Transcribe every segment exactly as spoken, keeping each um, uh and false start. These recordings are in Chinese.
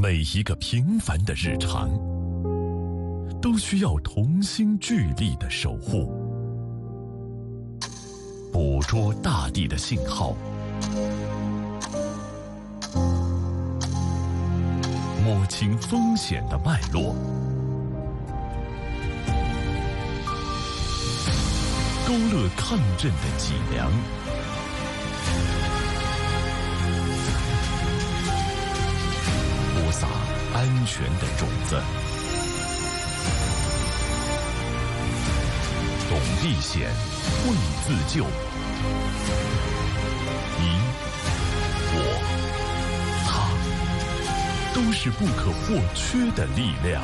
每一个平凡的日常，都需要同心聚力的守护。捕捉大地的信号，摸清风险的脉络，勾勒抗震的脊梁，播撒安全的种子。懂避险，会自救。你、我、他，都是不可或缺的力量。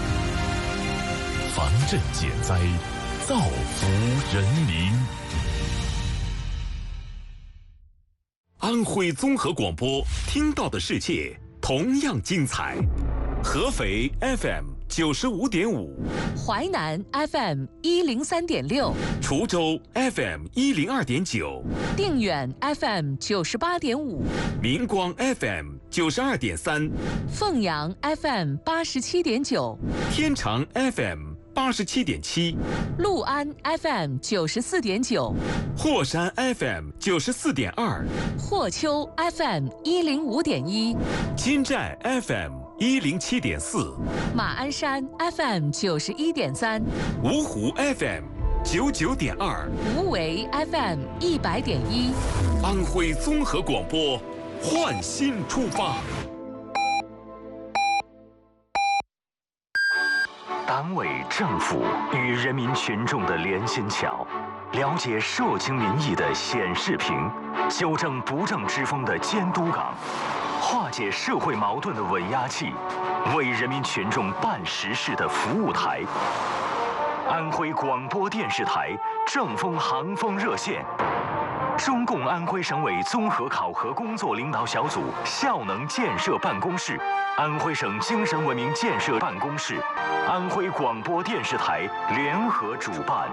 防震减灾，造福人民。 安徽综合广播，听到的世界同样精彩。合肥 F M 九十五点五， 淮南 F M 一零三点六， 滁州 F M 一零二点九， 定远 F M 九十八点五， 明光 F M 九十二点三， 凤阳 F M 八十七点九， 天长 F M 八十七点七， 六安 F M 九十四点九， 霍山 F M 九十四点二， 霍丘 F M 一零五点一， 金寨 F M 一零七点四， 马鞍山 F M 九十一点三， 芜湖 F M 九九点二， 无为 F M 一百点一， 安徽综合广播，焕新出发。 党委政府与人民群众的连心桥，了解社情民意的显示屏，纠正不正之风的监督岗，化解社会矛盾的稳压器，为人民群众办实事的服务台。安徽广播电视台正风航风热线，中共安徽省委综合考核工作领导小组效能建设办公室，安徽省精神文明建设办公室，安徽广播电视台联合主办。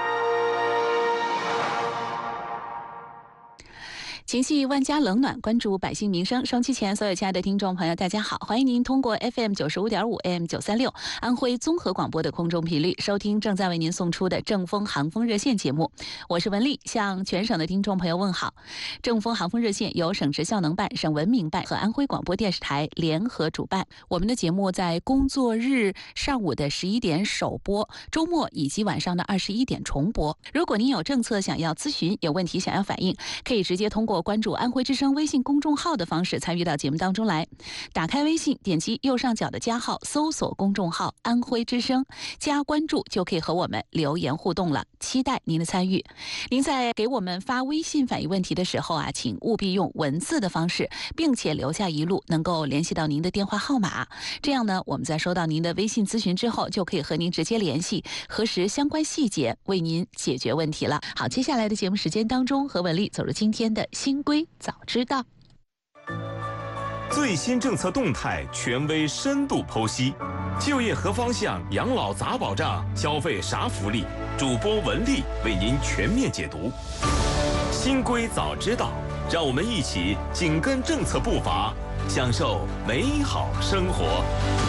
情系万家冷暖，关注百姓民生。收音机前所有亲爱的听众朋友，大家好，欢迎您通过 F M 九十五点五 A M 九三六安徽综合广播的空中频率收听正在为您送出的正风航风热线节目。我是文丽，向全省的听众朋友问好。正风航风热线由省直效能办、省文明办和安徽广播电视台联合主办。我们的节目在工作日上午的十一点首播，周末以及晚上的二十一点重播。如果您有政策想要咨询，有问题想要反映，可以直接通过关注安徽之声微信公众号的方式参与到节目当中来。打开微信，点击右上角的加号，搜索公众号安徽之声，加关注就可以和我们留言互动了，期待您的参与。您在给我们发微信反映问题的时候啊，请务必用文字的方式，并且留下一路能够联系到您的电话号码，这样呢，我们在收到您的微信咨询之后，就可以和您直接联系，核实相关细节，为您解决问题了。好，接下来的节目时间当中，和文丽走入今天的新规早知道。 最新政策动态，权威深度剖析，就业何方向，养老咋保障，消费啥福利？主播文丽为您全面解读。新规早知道，让我们一起紧跟政策步伐，享受美好生活。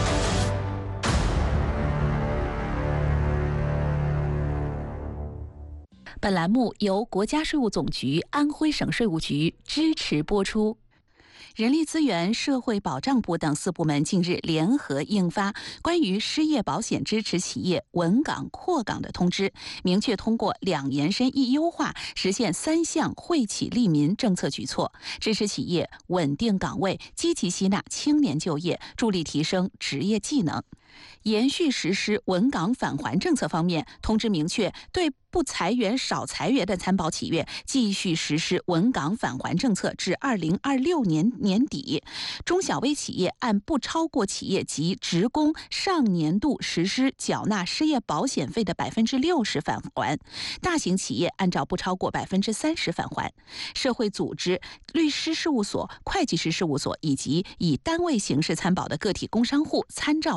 本栏目由国家税务总局、安徽省税务局支持播出。人力资源社会保障部等四部门近日联合印发关于失业保险支持企业稳岗扩岗的通知，明确通过两延伸一优化，实现三项惠企利民政策举措，支持企业稳定岗位，积极吸纳青年就业，助力提升职业技能。延续实施稳岗返还政策方面，通知明确对不裁员少裁员的参保企业继续实施稳岗返还政策至二零二六年年底。中小微企业按不超过企业及职工上年度实施缴纳失业保险费的百分之六十返还，大型企业按照不超过百分之三十返还。社会组织、律师事务所、会计师事务所以及以单位形式参保的个体工商户参照实施。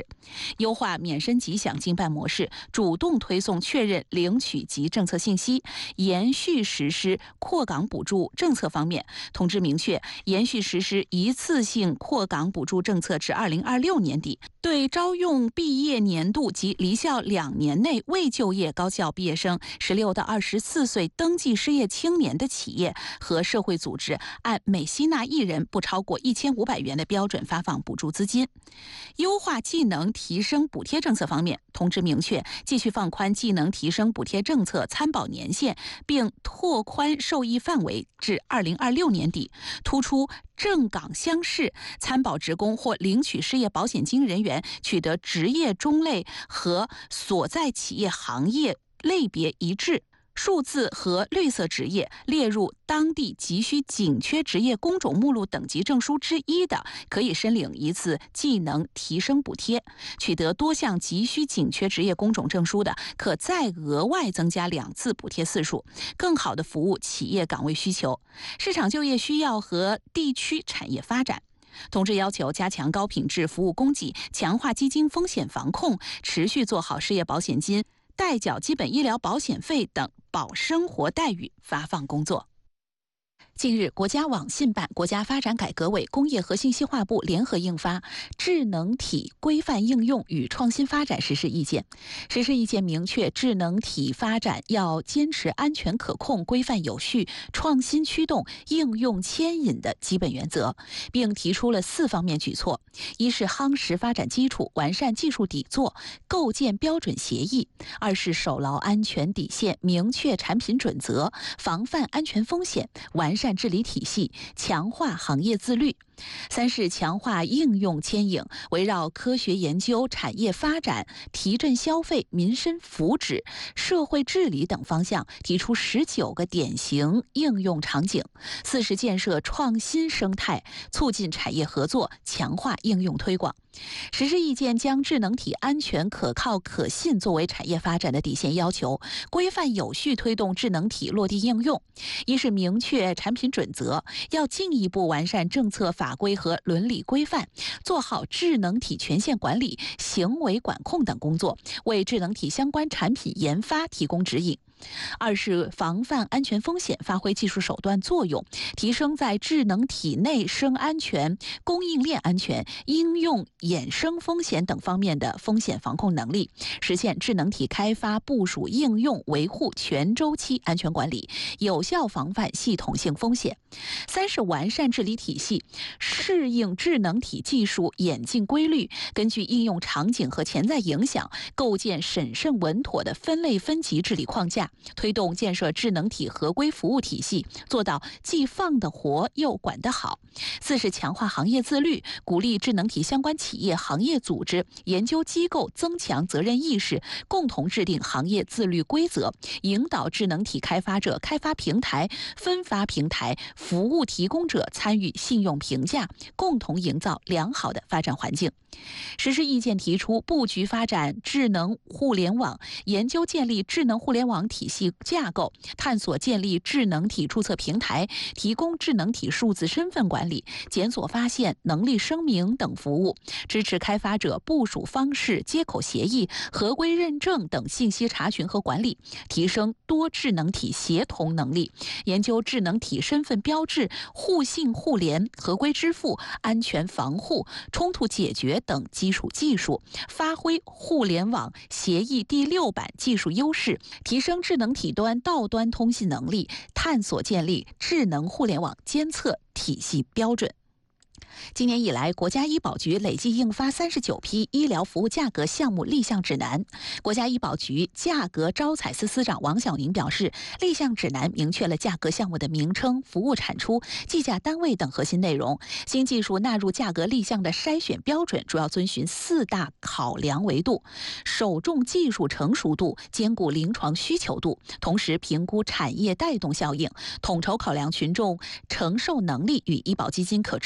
制，优化免申及奖经办模式，主动推送确认领取及政策信息，延续实施扩岗补助政策方面，通知明确延续实施一次性扩岗补助政策至二零二六年底，对招用毕业年度及离校两年内未就业高校毕业生、十六到二十四岁登记失业青年的企业和社会组织，按每吸纳一人不超过一千五百元的标准发放补助资金。优化技能提升补贴政策方面，通知明确继续放宽技能提升补贴政策参保年限，并拓宽受益范围至二零二六年底，突出正岗乡市参保职工或领取失业保险金人员取得职业中类和所在企业行业类别一致，数字和绿色职业列入当地急需紧缺职业工种目录等级证书之一的，可以申领一次技能提升补贴；取得多项急需紧缺职业工种证书的，可再额外增加两次补贴次数，更好地服务企业岗位需求、市场就业需要和地区产业发展。通知要求加强高品质服务供给，强化基金风险防控，持续做好失业保险金、代缴基本医疗保险费等保生活待遇发放工作。近日，国家网信办、国家发展改革委、工业和信息化部联合印发《智能体规范应用与创新发展实施意见》。实施意见明确，智能体发展要坚持安全可控、规范有序、创新驱动、应用牵引的基本原则，并提出了四方面举措：一是夯实发展基础，完善技术底座，构建标准协议；二是守牢安全底线，明确产品准则，防范安全风险，完善治理体系，强化行业自律；三是强化应用牵引，围绕科学研究、产业发展、提振消费、民生福祉、社会治理等方向，提出十九个典型应用场景；四是建设创新生态，促进产业合作，强化应用推广。实施意见将智能体安全、可靠、可信作为产业发展的底线要求，规范有序推动智能体落地应用。一是明确产品准则，要进一步完善政策法规和伦理规范，做好智能体权限管理、行为管控等工作，为智能体相关产品研发提供指引。二是防范安全风险，发挥技术手段作用，提升在智能体内生安全、供应链安全、应用衍生风险等方面的风险防控能力，实现智能体开发、部署、应用、维护全周期安全管理，有效防范系统性风险。三是完善治理体系，适应智能体技术演进规律，根据应用场景和潜在影响，构建审慎稳妥的分类分级治理框架，推动建设智能体合规服务体系，做到既放得活又管得好。四是强化行业自律，鼓励智能体相关企业、行业组织、研究机构增强责任意识，共同制定行业自律规则，引导智能体开发者、开发平台、分发平台、服务提供者参与信用评价，共同营造良好的发展环境。实施意见提出，布局发展智能互联网，研究建立智能互联网体系架构，探索建立智能体注册平台，提供智能体数字身份管理、检索发现、能力声明等服务，支持开发者部署方式、接口协议、合规认证等信息查询和管理，提升多智能体协同能力，研究智能体身份标志、互信互联、合规支付、安全防护、冲突解决等基础技术，发挥互联网协议第六版技术优势，提升智能体端到端通信能力，探索建立智能互联网监测体系标准。今年以来，国家医保局累计印发三十九批医疗服务价格项目立项指南。国家医保局价格招采司司长王晓宁表示，立项指南明确了价格项目的名称、服务产出、计价单位等核心内容。新技术纳入价格立项的筛选标准，主要遵循四大考量维度：首重技术成熟度，兼顾临床需求度，同时评估产业带动效应，统筹考量群众承受能力与医保基金可持续性。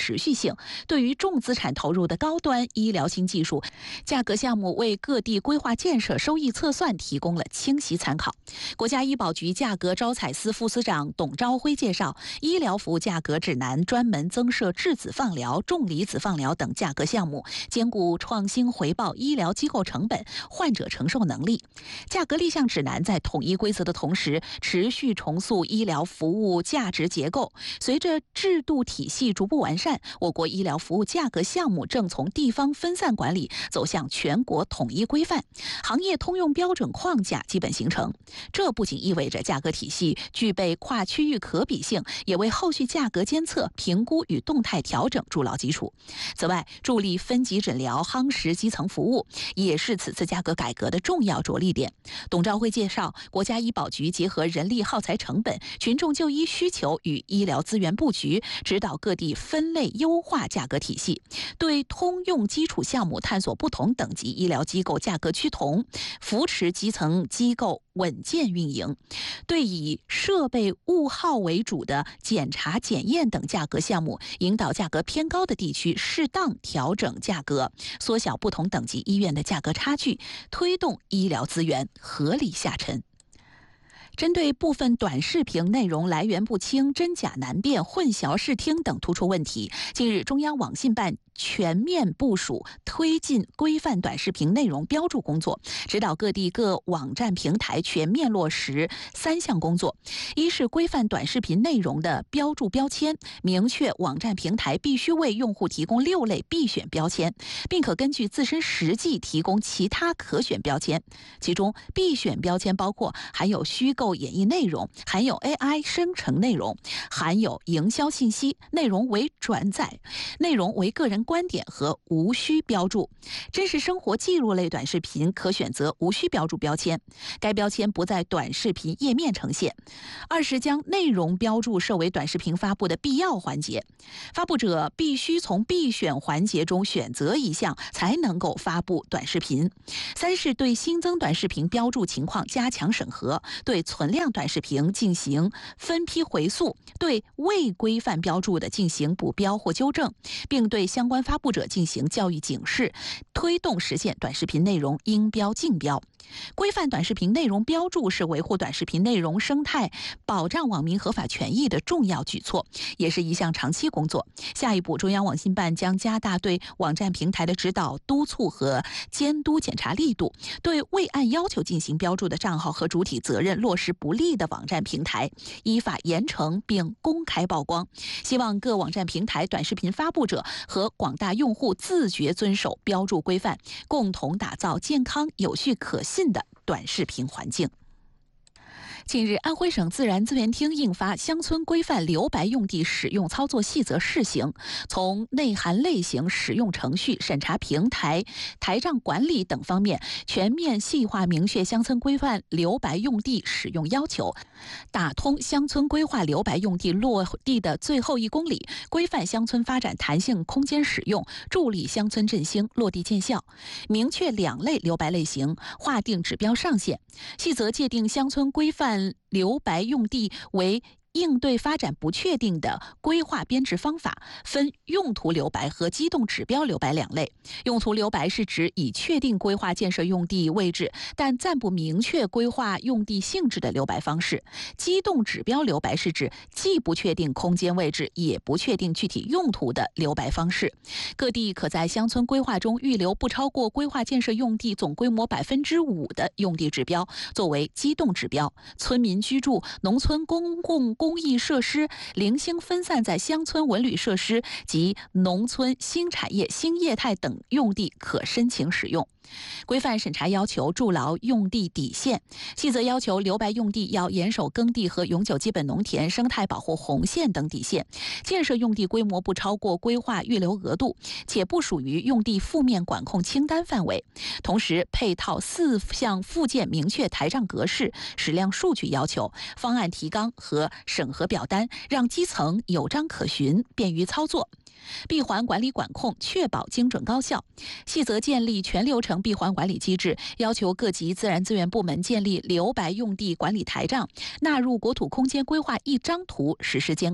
性。对于重资产投入的高端医疗新技术，价格项目为各地规划建设收益测算提供了清晰参考。国家医保局价格招采司副司长董朝辉介绍，医疗服务价格指南专门增设质子放疗、重离子放疗等价格项目，兼顾创新回报医疗机构成本、患者承受能力。价格立项指南在统一规则的同时，持续重塑医疗服务价值结构。随着制度体系逐步完善，我国医疗服务价格项目正从地方分散管理走向全国统一规范，行业通用标准框架基本形成。这不仅意味着价格体系具备跨区域可比性，也为后续价格监测、评估与动态调整筑牢基础。此外，助力分级诊疗、夯实基层服务，也是此次价格改革的重要着力点。董朝辉介绍，国家医保局结合人力耗材成本、群众就医需求与医疗资源布局，指导各地分类优化价格体系，对通用基础项目探索不同等级医疗机构价格趋同，扶持基层机构稳健运营；对以设备物耗为主的检查检验等价格项目，引导价格偏高的地区适当调整价格，缩小不同等级医院的价格差距，推动医疗资源合理下沉。针对部分短视频内容来源不清、真假难辨、混淆视听等突出问题，近日中央网信办全面部署推进规范短视频内容标注工作，指导各地各网站平台全面落实三项工作：一是规范短视频内容的标注标签，明确网站平台必须为用户提供六类必选标签，并可根据自身实际提供其他可选标签。其中，必选标签包括含有虚构演绎内容、含有 A I 生成内容、含有营销信息、内容为转载、内容为个人观点和无需标注。真实生活记录类短视频可选择无需标注标签，该标签不在短视频页面呈现。二是将内容标注设为短视频发布的必要环节，发布者必须从必选环节中选择一项才能够发布短视频。三是对新增短视频标注情况加强审核，对存量短视频进行分批回溯，对未规范标注的进行补标或纠正，并对相关发布者进行教育警示，推动实现短视频内容应标尽标。规范短视频内容标注是维护短视频内容生态、保障网民合法权益的重要举措，也是一项长期工作。下一步，中央网信办将加大对网站平台的指导、督促和监督检查力度，对未按要求进行标注的账号和主体责任落实不力的网站平台，依法严惩并公开曝光。希望各网站平台短视频发布者和广大用户自觉遵守标注规范，共同打造健康、有序、可信的短视频环境。近日，安徽省自然资源厅印发《乡村规范留白用地使用操作细则试行》，从内涵类型、使用程序、审查平台、台账管理等方面全面细化明确乡村规范留白用地使用要求，打通乡村规划留白用地落地的最后一公里，规范乡村发展弹性空间使用，助力乡村振兴落地见效。明确两类留白类型，划定指标上限。细则界定乡村规范留白用地为应对发展不确定的规划编制方法，分用途留白和机动指标留白两类。用途留白是指已确定规划建设用地位置，但暂不明确规划用地性质的留白方式。机动指标留白是指既不确定空间位置，也不确定具体用途的留白方式。各地可在乡村规划中预留不超过规划建设用地总规模百分之五的用地指标，作为机动指标。村民居住、农村公共公益设施零星分散在乡村文旅设施及农村新产业新业态等用地可申请使用。规范审查要求筑牢用地底线，细则要求留白用地要严守耕地和永久基本农田生态保护红线等底线，建设用地规模不超过规划预留额度，且不属于用地负面管控清单范围。同时配套四项附件明确台账格式、矢量数据要求、方案提纲和审核表单，让基层有章可循，便于操作。闭环管理管控，确保精准高效。细则建立全流程闭环管理机制，要求各级自然资源部门建立留白用地管理台账，纳入国土空间规划一张图实施监管。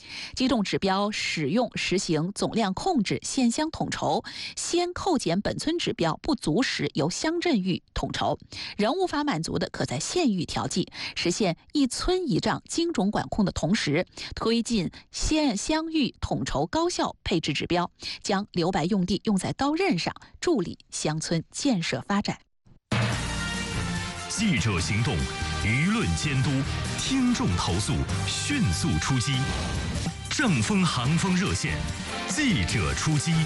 机动指标使用实行总量控制县乡统筹，先扣减本村指标不足时由乡镇域统筹，仍无法满足的可在县域调剂，实现一村一账精准管控的同时，推进县乡域统筹高效配置指标，将留白用地用在刀刃上，助力乡村建设发展。 记者行动，舆论监督，听众投诉，迅速出击。正风航风热线，记者出击。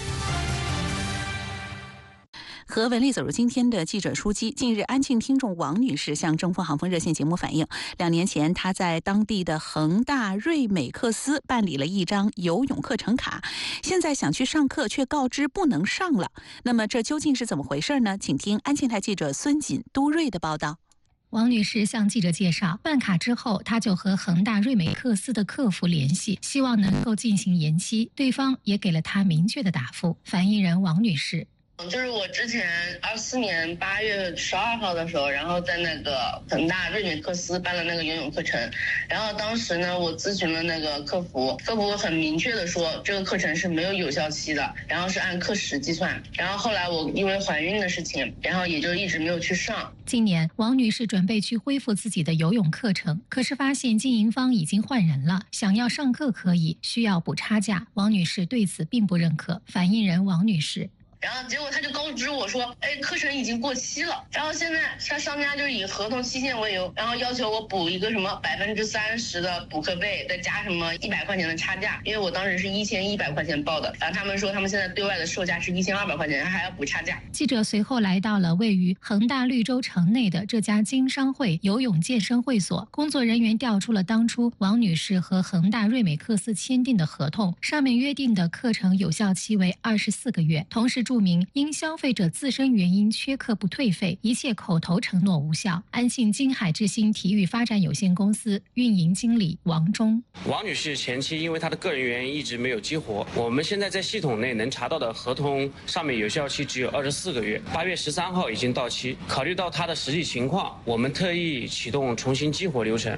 和文丽走入今天的记者出击。近日，安庆听众王女士向正风航风热线节目反映，两年前她在当地的恒大瑞美克斯办理了一张游泳课程卡，现在想去上课却告知不能上了。那么这究竟是怎么回事呢？请听安庆台记者孙锦、都瑞的报道。 王女士向记者介绍，办卡之后，她就和恒大瑞美克斯的客服联系，希望能够进行延期，对方也给了她明确的答复。反映人王女士。 就是我之前二四年八月十二号的时候，然后在那个恒大瑞美克斯办了那个游泳课程，然后当时呢，我咨询了那个客服，客服很明确的说这个课程是没有有效期的，然后是按课时计算。然后后来我因为怀孕的事情，然后也就一直没有去上。 今年王女士准备去恢复自己的游泳课程，可是发现经营方已经换人了，想要上课可以，需要补差价。王女士对此并不认可。反映人王女士。 然后结果他就告知我说，哎，课程已经过期了。然后现在他商家就以合同期限为由，然后要求我补一个什么百分之三十的补课费，再加什么一百块钱的差价。因为我当时是一千一百块钱报的，然后他们说他们现在对外的售价是一千二百块钱，还要补差价。 记者随后来到了位于恒大绿洲城内的这家经商会游泳健身会所，工作人员调出了当初王女士和恒大瑞美克斯签订的合同，上面约定的课程有效期为二十四个月，同时注明因消费者自身原因缺课不退费，一切口头承诺无效。安庆金海之星体育发展有限公司运营经理王忠。 王女士前期因为她的个人原因一直没有激活，我们现在在系统内能查到的合同上面有效期只有二十四个月，八月十三号已经到期。考虑到她的实际情况，我们特意启动重新激活流程。